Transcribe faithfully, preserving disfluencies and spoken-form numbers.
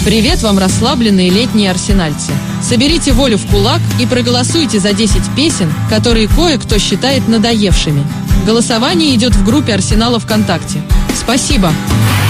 Привет вам, расслабленные летние арсенальцы. Соберите волю в кулак и проголосуйте за десять песен, которые кое-кто считает надоевшими. Голосование идет в группе Арсенала ВКонтакте. Спасибо!